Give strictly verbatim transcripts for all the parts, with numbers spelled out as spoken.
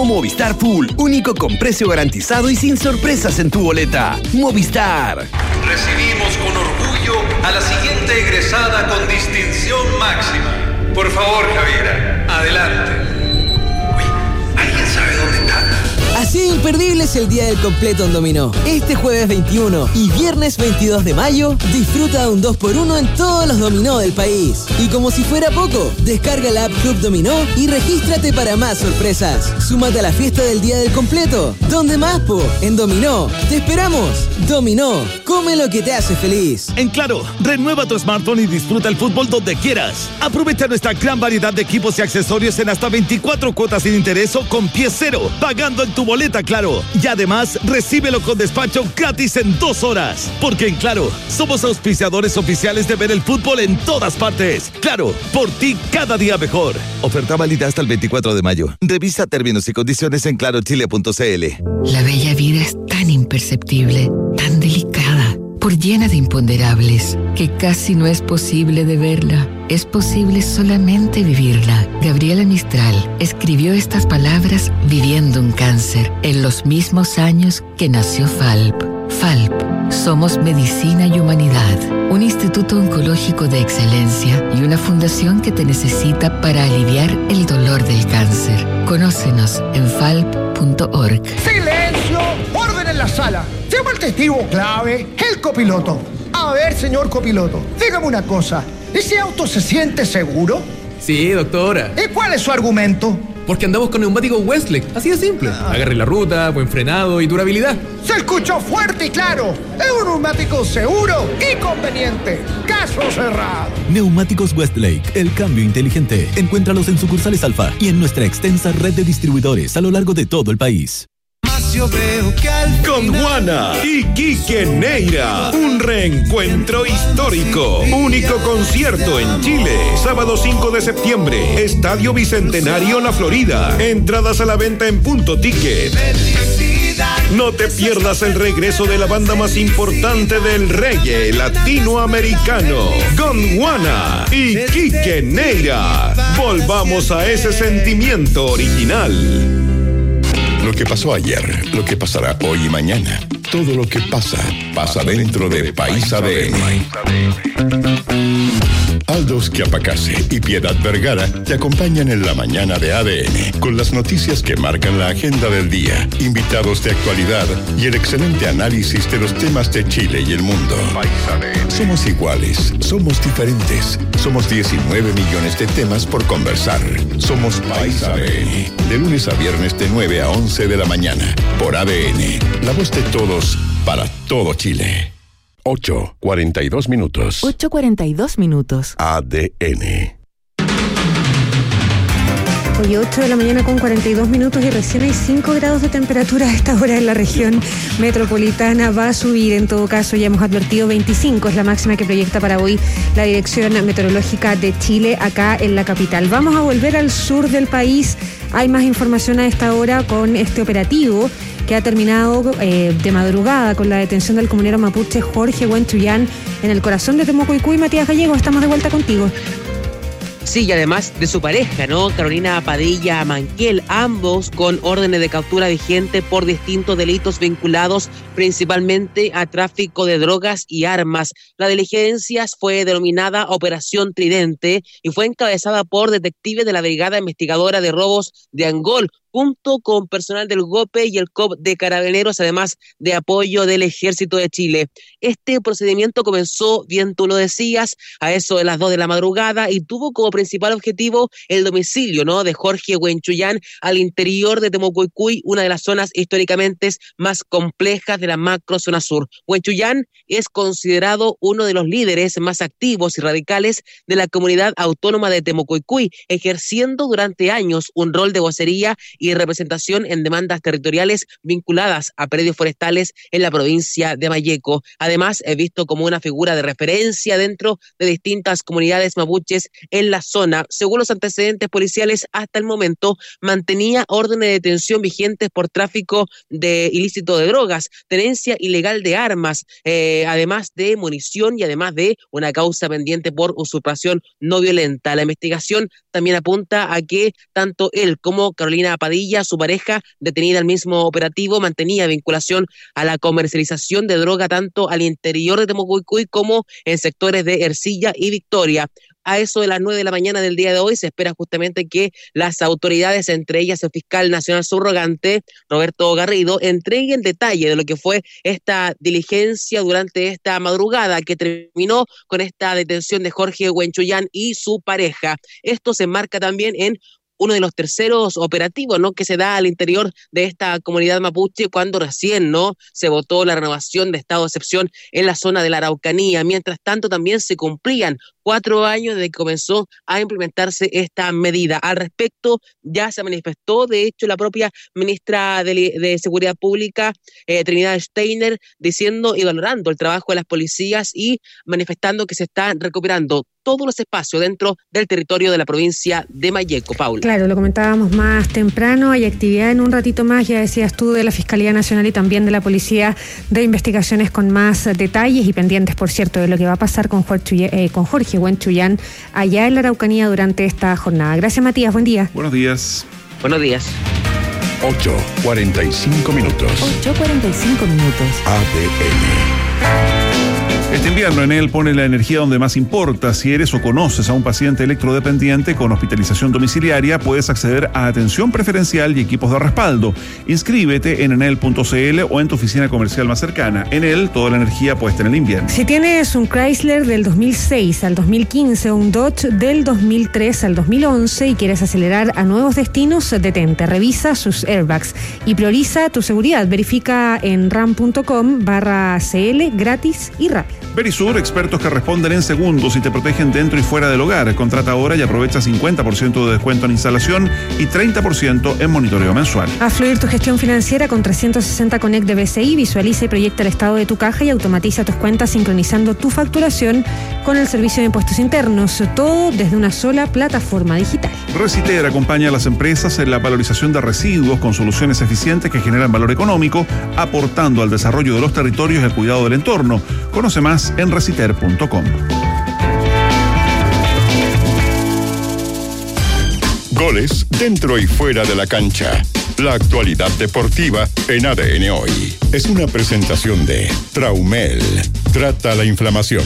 Nuevo Movistar Full, único con precio garantizado y sin sorpresas en tu boleta. Movistar. Recibimos con orgullo a la siguiente egresada con distinción máxima. Por favor, Javiera, adelante. Uy, ¿alguien sabe dónde está? Así de imperdible es el Día del Completo en Dominó. Este jueves veintiuno y viernes veintidós de mayo, disfruta de un dos por uno en todos los dominó del país. Y como si fuera poco, descarga la app Club Dominó y regístrate para más sorpresas. Súmate a la fiesta del Día del Completo. ¿Dónde más, po? En Dominó. ¡Te esperamos! Dominó. Come lo que te hace feliz. En Claro, renueva tu smartphone y disfruta el fútbol donde quieras. Aprovecha nuestra gran variedad de equipos y accesorios en hasta veinticuatro cuotas sin interés o con pie cero, pagando en tu boleta Claro. Y además, recíbelo con despacho gratis en dos horas. Porque en Claro, somos auspiciadores oficiales de ver el fútbol en todas partes. Claro, por ti cada día mejor. Oferta válida hasta el veinticuatro de mayo. Revisa términos y condiciones en claro chile punto c l. La bella vida es tan imperceptible, tan delicada, por llena de imponderables, que casi no es posible de verla. Es posible solamente vivirla. Gabriela Mistral escribió estas palabras viviendo un cáncer en los mismos años que nació Falp. Falp, somos medicina y humanidad, un instituto oncológico de excelencia y una fundación que te necesita para aliviar el dolor del cáncer. Conócenos en falp punto org. ¡Silencio! ¡Orden en la sala! Llama al testigo clave, el copiloto. A ver, señor copiloto, dígame una cosa. ¿Ese auto se siente seguro? Sí, doctora. ¿Y cuál es su argumento? Porque andamos con neumáticos Westlake, así de simple. Ah. Agarre la ruta, buen frenado y durabilidad. ¡Se escuchó fuerte y claro! Es un neumático seguro y conveniente. ¡Caso cerrado! Neumáticos Westlake, el cambio inteligente. Encuéntralos en sucursales Alfa y en nuestra extensa red de distribuidores a lo largo de todo el país. Yo veo que al con Juana y Quique Neira, un reencuentro histórico, único concierto en Chile, sábado cinco de septiembre, Estadio Bicentenario La Florida, entradas a la venta en Punto Ticket. No te pierdas el regreso de la banda más importante del reggae latinoamericano, Gondwana y Quique Neira. Volvamos a ese sentimiento original. Lo que pasó ayer, lo que pasará hoy y mañana, todo lo que pasa, pasa dentro de País A D N. Aldos Quiapacase y Piedad Vergara te acompañan en la mañana de A D N con las noticias que marcan la agenda del día, invitados de actualidad y el excelente análisis de los temas de Chile y el mundo. Somos iguales, somos diferentes, somos diecinueve millones de temas por conversar. Somos País A D N, de lunes a viernes de nueve a once de la mañana, por A D N, la voz de todos, para todo Chile. ocho cuarenta y dos minutos. ocho cuarenta y dos minutos. A D N. Hoy ocho de la mañana con cuarenta y dos minutos y recién hay cinco grados de temperatura a esta hora en la región metropolitana. Va a subir, en todo caso, ya hemos advertido veinticinco, es la máxima que proyecta para hoy la Dirección Meteorológica de Chile acá en la capital. Vamos a volver al sur del país. Hay más información a esta hora con este operativo que ha terminado eh, de madrugada con la detención del comunero mapuche Jorge Huenchuyán en el corazón de Temucoicuy. Matías Gallego, estamos de vuelta contigo. Sí, y además de su pareja, ¿no? Carolina Padilla Manquiel, ambos con órdenes de captura vigente por distintos delitos vinculados principalmente a tráfico de drogas y armas. La diligencia fue denominada Operación Tridente y fue encabezada por detectives de la Brigada Investigadora de Robos de Angol, junto con personal del GOPE y el C O P de Carabineros, además de apoyo del Ejército de Chile. Este procedimiento comenzó, bien tú lo decías, a eso de las dos de la madrugada y tuvo como principal objetivo el domicilio, ¿no?, de Jorge Huenchuyán al interior de Temucoicuy, una de las zonas históricamente más complejas de la macro zona sur. Huenchuyán es considerado uno de los líderes más activos y radicales de la comunidad autónoma de Temucoicuy, ejerciendo durante años un rol de vocería y representación en demandas territoriales vinculadas a predios forestales en la provincia de Malleco. Además, es visto como una figura de referencia dentro de distintas comunidades mapuches en la zona. Según los antecedentes policiales, hasta el momento mantenía órdenes de detención vigentes por tráfico de ilícito de drogas, tenencia ilegal de armas, eh, además de munición y además de una causa pendiente por usurpación no violenta. La investigación también apunta a que tanto él como Carolina Padilla Padilla, su pareja, detenida al mismo operativo, mantenía vinculación a la comercialización de droga tanto al interior de Temucuicui como en sectores de Ercilla y Victoria. A eso de las nueve de la mañana del día de hoy se espera justamente que las autoridades, entre ellas el fiscal nacional subrogante Roberto Garrido, entreguen detalle de lo que fue esta diligencia durante esta madrugada que terminó con esta detención de Jorge Huenchuyán y su pareja. Esto se enmarca también en uno de los terceros operativos, ¿no?, que se da al interior de esta comunidad mapuche cuando recién, ¿no?, se votó la renovación de estado de excepción en la zona de la Araucanía. Mientras tanto, también se cumplían cuatro años desde que comenzó a implementarse esta medida. Al respecto, ya se manifestó, de hecho, la propia ministra de, de Seguridad Pública, eh, Trinidad Steiner, diciendo y valorando el trabajo de las policías y manifestando que se están recuperando todos los espacios dentro del territorio de la provincia de Malleco. Paula. Claro, lo comentábamos más temprano, hay actividad en un ratito más, ya decías tú, de la Fiscalía Nacional y también de la Policía de Investigaciones con más detalles y pendientes, por cierto, de lo que va a pasar con Jorge, eh, con Jorge Huenchuyán allá en la Araucanía durante esta jornada. Gracias, Matías, buen día. Buenos días. Buenos días. ocho cuarenta y cinco minutos. ocho cuarenta y cinco minutos. A D N. Este invierno Enel pone la energía donde más importa. Si eres o conoces a un paciente electrodependiente con hospitalización domiciliaria, puedes acceder a atención preferencial y equipos de respaldo. Inscríbete en enel punto c l o en tu oficina comercial más cercana. Enel, toda la energía puesta en el invierno. Si tienes un Chrysler del dos mil seis al dos mil quince o un Dodge del dos mil tres al dos mil once y quieres acelerar a nuevos destinos, detente, revisa sus airbags y prioriza tu seguridad. Verifica en ram punto com barra cl gratis y rápido. Verisur, expertos que responden en segundos y te protegen dentro y fuera del hogar. Contrata ahora y aprovecha cincuenta por ciento de descuento en instalación y treinta por ciento en monitoreo mensual. Haz fluir tu gestión financiera con trescientos sesenta Connect de B C I. Visualiza y proyecta el estado de tu caja y automatiza tus cuentas sincronizando tu facturación con el servicio de impuestos internos. Todo desde una sola plataforma digital. Reciter acompaña a las empresas en la valorización de residuos con soluciones eficientes que generan valor económico, aportando al desarrollo de los territorios y al cuidado del entorno. Conoce más en reciter punto com. Goles dentro y fuera de la cancha. La actualidad deportiva en A D N Hoy. Es una presentación de Traumel. Trata la inflamación.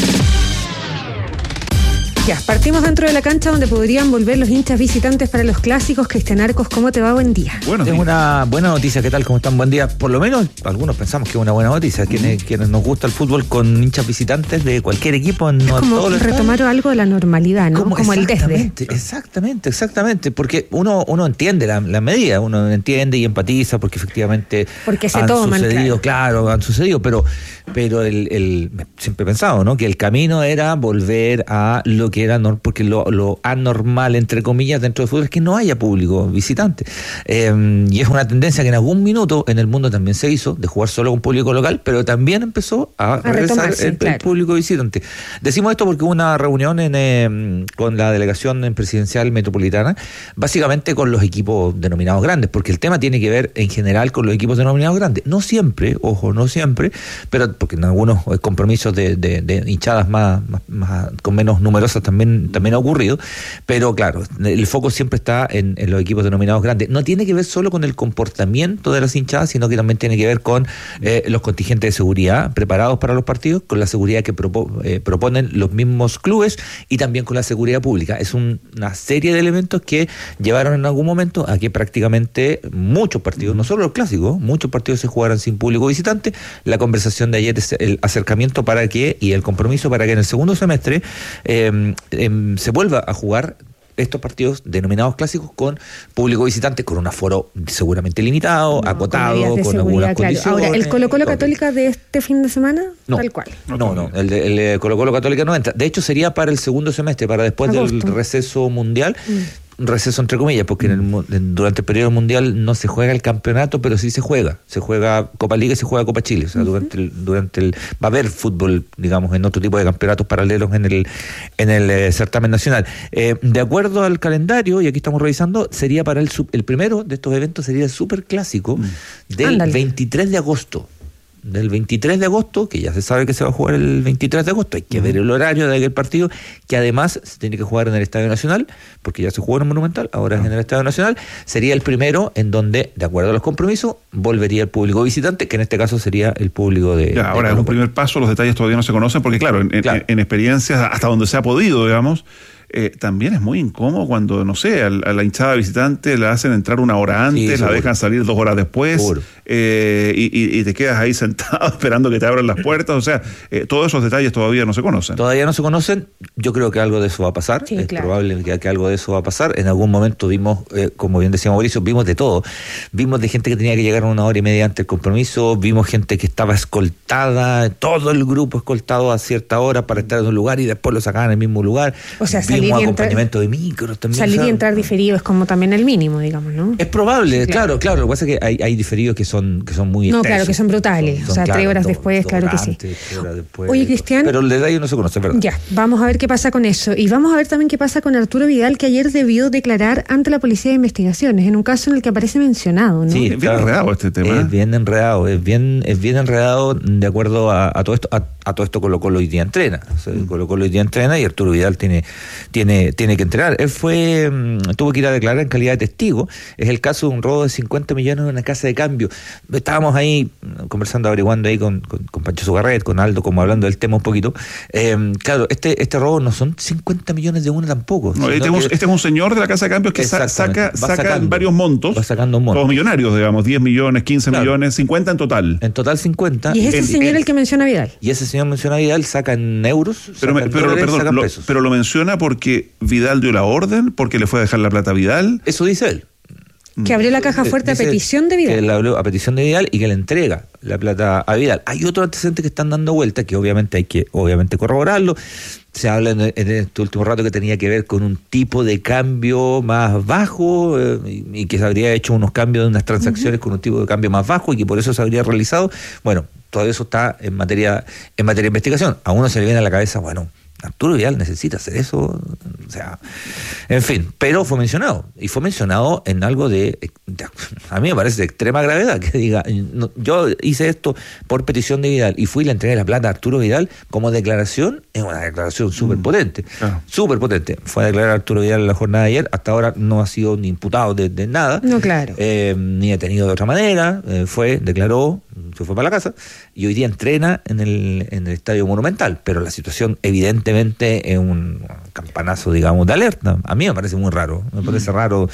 Ya, partimos dentro de la cancha donde podrían volver los hinchas visitantes para los clásicos. Cristian Arcos, ¿cómo te va? Buen día. Bueno, es una buena noticia. ¿Qué tal? ¿Cómo están? Buen día. Por lo menos algunos pensamos que es una buena noticia. Quienes, uh-huh. quienes nos gusta el fútbol con hinchas visitantes de cualquier equipo. Es no como retomar algo de la normalidad, ¿no? Como, como el desde. Exactamente, exactamente. Porque uno, uno entiende la, la medida, uno entiende y empatiza porque efectivamente porque se han toman, sucedido, claro. claro, han sucedido, pero, pero el, el siempre he pensado, ¿no? Que el camino era volver a lo que era normal, porque lo, lo anormal, entre comillas, dentro del fútbol es que no haya público visitante. Eh, y es una tendencia que en algún minuto en el mundo también se hizo, de jugar solo con público local, pero también empezó a, a regresar el, claro. el público visitante. Decimos esto porque hubo una reunión en, eh, con la delegación presidencial metropolitana, básicamente con los equipos denominados grandes, porque el tema tiene que ver en general con los equipos denominados grandes. No siempre, ojo, no siempre, pero porque en algunos compromisos de, de, de hinchadas más, más, más con menos numerosas también también ha ocurrido, pero claro, el foco siempre está en, en los equipos denominados grandes. No tiene que ver solo con el comportamiento de las hinchadas, sino que también tiene que ver con eh, los contingentes de seguridad preparados para los partidos, con la seguridad que propo, eh, proponen los mismos clubes y también con la seguridad pública. Es un, una serie de elementos que llevaron en algún momento a que prácticamente muchos partidos, no solo los clásicos, muchos partidos se jugaran sin público visitante. La conversación de ayer es el acercamiento para que, y el compromiso para que en el segundo semestre eh, eh, se vuelva a jugar estos partidos denominados clásicos con público visitante, con un aforo seguramente limitado, no, acotado, con, con algunas claro. condiciones. Ahora, ¿el Colo-Colo Católica de este fin de semana? No, tal cual. No, no, el, de, el de Colo-Colo Católica no entra. De hecho, sería para el segundo semestre, para después Agosto. del receso mundial. Mm. Receso entre comillas, porque en el, durante el periodo mundial no se juega el campeonato, pero sí se juega, se juega Copa Liga y se juega Copa Chile, o sea, uh-huh. durante el, durante el va a haber fútbol, digamos, en otro tipo de campeonatos paralelos en el en el eh, certamen nacional. Eh, de acuerdo al calendario, y aquí estamos revisando, sería para el el primero de estos eventos sería el Superclásico uh-huh. del Ándale. veintitrés de agosto. del veintitrés de agosto, que ya se sabe que se va a jugar el veintitrés de agosto, hay que uh-huh. ver el horario de aquel partido, que además se tiene que jugar en el Estadio Nacional, porque ya se jugó en el Monumental, ahora uh-huh. es en el Estadio Nacional, sería el primero en donde, de acuerdo a los compromisos, volvería el público visitante, que en este caso sería el público de... Ya, ahora de es un primer paso, los detalles todavía no se conocen, porque claro, en, claro. en, en experiencias hasta donde se ha podido, digamos, Eh, también es muy incómodo cuando, no sé, a, a la hinchada visitante la hacen entrar una hora antes, sí, la dejan salir dos horas después, eh, y, y, y te quedas ahí sentado esperando que te abran las puertas. O sea, eh, todos esos detalles todavía no se conocen. Todavía no se conocen. Yo creo que algo de eso va a pasar. Sí, es claro. probable que, que algo de eso va a pasar. En algún momento vimos, eh, como bien decía Mauricio, vimos de todo. Vimos de gente que tenía que llegar una hora y media antes del compromiso, vimos gente que estaba escoltada, todo el grupo escoltado a cierta hora para estar en un lugar y después lo sacaban en el mismo lugar. O sea, vimos acompañamiento de micros también. Salir ¿sabes? Y entrar diferido es como también el mínimo, digamos, ¿no? Es probable, sí, claro, claro, claro. Lo que pasa es que hay, hay diferidos que son, que son muy No, extensos. claro, que son brutales. Son, son, o sea, claro, tres horas do, después, do claro antes, que sí. Horas después, Oye, Cristian. Pero el detalle no se conoce, ¿verdad? Ya, vamos a ver qué pasa con eso. Y vamos a ver también qué pasa con Arturo Vidal, que ayer debió declarar ante la Policía de Investigaciones, en un caso en el que aparece mencionado, ¿no? Sí, es bien claro, enredado este tema. Es bien enredado, es bien, es bien enredado de acuerdo a, a todo esto, a, a todo esto Colo Colo hoy día entrena. O sea, mm. Colo Colo hoy día entrena y Arturo Vidal tiene, tiene, tiene que entrenar. Él fue, tuvo que ir a declarar en calidad de testigo. Es el caso de un robo de cincuenta millones en una casa de cambio. Estábamos ahí conversando, averiguando ahí con, con, con Pancho Zugarret, con Aldo, como hablando del tema un poquito. Eh, claro, este, este robo no son cincuenta millones de una tampoco. No, este, que, este es un señor de la casa de cambios que saca, saca sacando, varios montos. Va sacando un monto. Todos millonarios, digamos, diez millones, quince claro. millones, cincuenta en total. En total cincuenta. Y es ese en, señor en, el que menciona Vidal. Y ese señor menciona a Vidal, saca en euros, pero, saca me, pero, dólares, perdón, saca lo, pesos. pero lo menciona porque Vidal dio la orden, porque le fue a dejar la plata a Vidal. Eso dice él. Que abrió la caja fuerte dice a petición de Vidal. Que la abrió a petición de Vidal y que le entrega la plata a Vidal. Hay otros antecedentes que están dando vuelta, que obviamente hay que obviamente corroborarlo. Se habla en, en este último rato que tenía que ver con un tipo de cambio más bajo eh, y, y que se habría hecho unos cambios de unas transacciones uh-huh. con un tipo de cambio más bajo y que por eso se habría realizado. Bueno, todo eso está en materia, en materia de investigación. A uno se le viene a la cabeza, bueno, Arturo Vidal necesita hacer eso, o sea, en fin, pero fue mencionado, y fue mencionado en algo de, de a mí me parece de extrema gravedad, que diga, no, yo hice esto por petición de Vidal, y fui y le entregué la plata a Arturo Vidal como declaración, es una declaración súper potente, claro. súper potente, fue a declarar a Arturo Vidal en la jornada de ayer, hasta ahora no ha sido ni imputado de, de nada, no, claro. eh, ni detenido de otra manera, eh, fue, declaró, se fue para la casa, y hoy día entrena en el, en el Estadio Monumental, pero la situación evidentemente es un campanazo, digamos, de alerta. A mí me parece muy raro, me parece mm. raro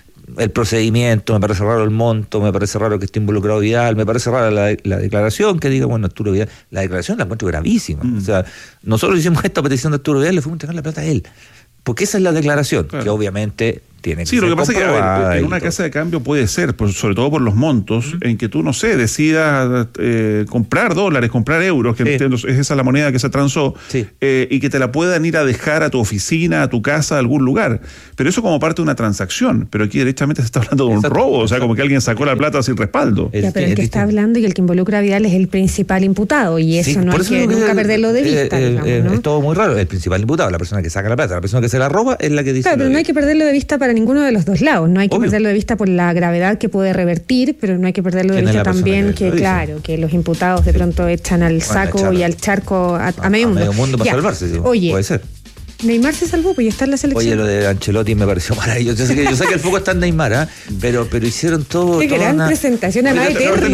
el procedimiento, me parece raro el monto, me parece raro que esté involucrado Vidal, me parece rara la, la declaración que diga, bueno, Arturo Vidal, la declaración la encuentro gravísima. Mm. O sea, nosotros hicimos esta petición de Arturo Vidal, le fuimos a entregar la plata a él, porque esa es la declaración, claro. que obviamente tiene que sí, ser lo que pasa es que a ver, en una todo. casa de cambio puede ser, pues, sobre todo por los montos, uh-huh. en que tú, no sé, decidas eh, comprar dólares, comprar euros, que sí. entiendo, es esa la moneda que se transó, sí. eh, y que te la puedan ir a dejar a tu oficina, a tu casa, a algún lugar. Pero eso como parte de una transacción, pero aquí derechamente se está hablando de un exacto, robo, o sea, como que alguien sacó la plata sin respaldo. Ya, pero el que está hablando y el que involucra a Vidal es el principal imputado, y eso sí, no hay que nunca perderlo de vista. Eh, digamos, eh, ¿no? Es todo muy raro, el principal imputado, la persona que saca la plata, la persona que se la roba es la que dice... Claro, pero no hay que perderlo de vista para ninguno de los dos lados. No hay que Obvio. perderlo de vista por la gravedad que puede revertir, pero no hay que perderlo de vista también que, que claro, que los imputados de pronto echan al saco bueno, y al charco a, a, a medio mundo. A medio mundo para ya. salvarse, digo. Oye, puede ser. Neymar se salvó, pues ya está en la selección. Oye, lo de Ancelotti me pareció maravilloso. Yo sé que, yo sé que el foco está en Neymar, ¿eh? pero, pero hicieron todo. Qué gran una... presentación, además eterna.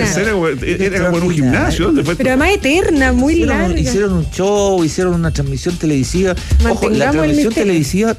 Era como en un gimnasio. Pero además eterna, muy hicieron, larga. Hicieron un show, hicieron una transmisión televisiva. Ojo, la transmisión televisiva